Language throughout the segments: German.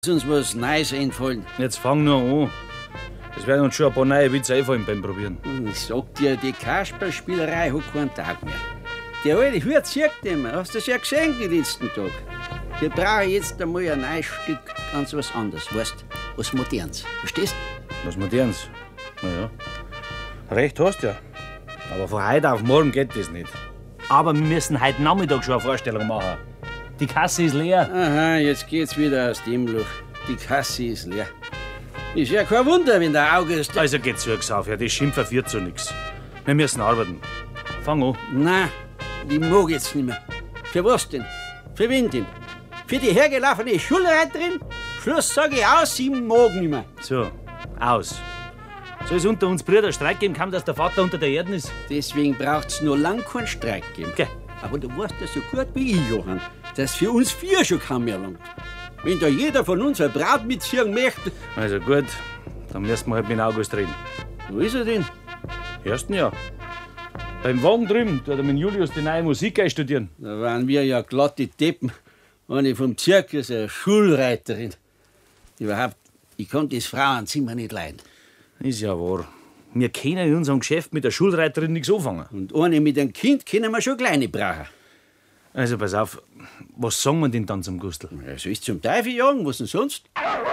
uns was Neues einfallen. Jetzt fang nur an. Es werden uns schon ein paar neue Witze einfallen beim Probieren. Ich sag dir, die Kasperlspielerei hat keinen Tag mehr. Der alte Hut zieht immer. Hast du das ja gesehen den letzten Tag? Wir brauchen jetzt einmal ein neues Stück, ganz was anderes. Weißt du, was Modernes. Verstehst du? Was Modernes? Na ja. Recht hast du ja. Aber von heute auf morgen geht das nicht. Aber wir müssen heute Nachmittag schon eine Vorstellung machen. Die Kasse ist leer. Aha, jetzt geht's wieder aus dem Loch. Die Kasse ist leer. Ist ja kein Wunder, wenn der August... Also geht zurück auf, ja, das Schimpfen führt zu nichts. Wir müssen arbeiten. Fang an. Nein, ich mag jetzt nicht mehr. Für was denn? Für wen denn? Für die hergelaufene Schulreiterin? Schluss sag ich aus, ich mag nicht mehr. So, aus. Soll es unter uns Brüder Streit geben, kaum dass der Vater unter der Erde ist? Deswegen braucht's nur lang keinen Streit geben. Okay. Aber du weißt ja so gut wie ich, Johann, dass für uns vier schon kaum mehr langt. Wenn da jeder von uns eine Braut mitziehen möchte... Also gut, dann müssen wir halt mit August reden. Wo ist er denn? Ersten Jahr. Beim Wagen drüben tut er mit Julius die neue Musik einstudieren. Da waren wir ja glatte Deppen. Eine vom Zirkus, eine Schulreiterin. Überhaupt, ich kann das Frauenzimmer nicht leiden. Ist ja wahr. Wir können in unserem Geschäft mit der Schulreiterin nichts anfangen. Und eine mit einem Kind können wir schon kleine brauchen. Also pass auf, was sagen wir denn dann zum Gustl? Ja, so ist zum Teufel jagen, was denn sonst?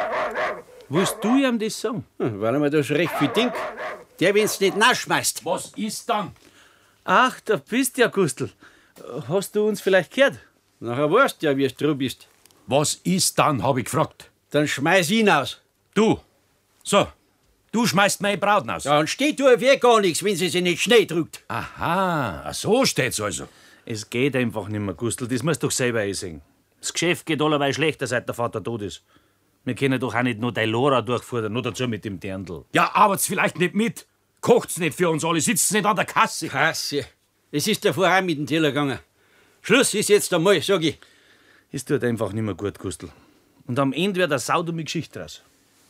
Willst du ihm das sagen? Weil er mir da schon recht viel denkt. Der, wenn's nicht nachschmeißt. Was ist dann? Ach, da bist du ja, Gustl. Hast du uns vielleicht gehört? Nachher weißt du ja, wie du bist. Was ist dann, hab ich gefragt. Dann schmeiß ihn aus. Du. So. Du schmeißt meine Braut aus. Ja, und steht du auf gar nichts, wenn sie sich nicht Schnee drückt. Aha, so steht's also. Es geht einfach nicht mehr, Gustl. Das musst du doch selber einsehen. Das Geschäft geht allerweil schlechter, seit der Vater tot ist. Wir können doch auch nicht nur deine Lora durchfordern, nur dazu mit dem Dirndl. Ja, arbeit's vielleicht nicht mit. Kocht's nicht für uns alle, sitzt nicht an der Kasse. Kasse. Es ist davor auch mit dem Teller gegangen. Schluss ist jetzt einmal, sag ich. Es tut einfach nicht mehr gut, Gustl. Und am Ende wird eine saudumme Geschichte draus.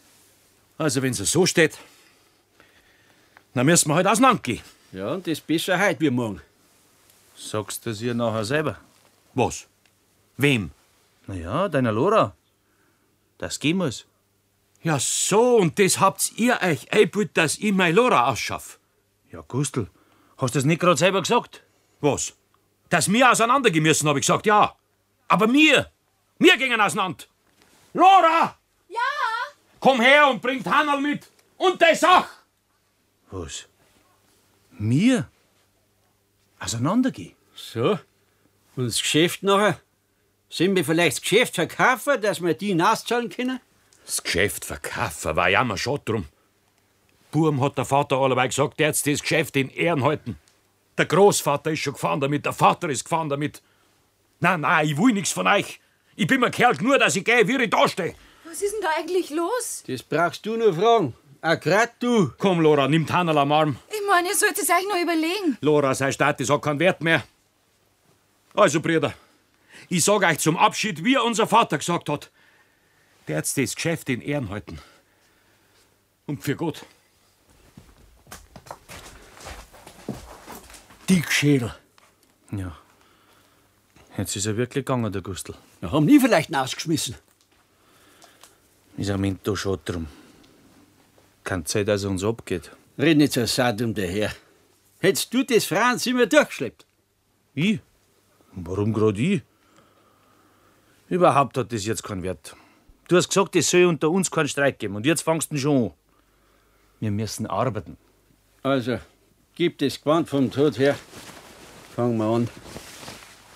Also, wenn's so steht, dann müssen wir halt auseinandergehen. Ja, und das besser heute wie morgen. Sagst du das ihr nachher selber? Was? Wem? Na ja, deiner Lora. Das gehen muss. Ja, so, und das habt ihr euch eingebildet, dass ich meine Lora ausschaff. Ja, Gustl, hast du das nicht gerade selber gesagt? Was? Dass wir auseinandergehen müssen, hab ich gesagt, ja. Aber wir gingen auseinander. Lora! Ja? Komm her und bring Hannal mit. Und die Sach! Was? Mir? Auseinandergehen? So. Und das Geschäft nachher? Sollen wir vielleicht das Geschäft verkaufen, dass wir die auszahlen können? Das Geschäft verkaufen war ja mal schon drum. Burm hat der Vater alleweil gesagt, der jetzt das Geschäft in Ehren halten. Der Großvater ist schon gefahren damit, der Vater ist gefahren damit. Nein, ich will nichts von euch. Ich bin mir Kerl nur, dass ich gehe, wie ich da stehe. Was ist denn da eigentlich los? Das brauchst du nur fragen. Auch grad du. Komm, Lora, nimm Hannal am Arm. Ich meine, ihr solltet es euch noch überlegen. Lora, sein Status hat keinen Wert mehr. Also, Brüder, ich sag euch zum Abschied, wie unser Vater gesagt hat, der jetzt das Geschäft in Ehren halten. Und für Gott. Dickschädel. Ja. Jetzt ist er wirklich gegangen, der Gustl. Ja, haben die vielleicht rausgeschmissen. Ist am Ende da schon drum. Kann Zeit, dass er uns abgeht. Red nicht so satt um daher. Hättest du das Frauenzimmer durchgeschleppt? Ich? Warum gerade ich? Überhaupt hat das jetzt keinen Wert. Du hast gesagt, es soll unter uns keinen Streit geben. Und jetzt fangst du schon an. Wir müssen arbeiten. Also, gib das Gewand vom Tod her. Fangen wir an.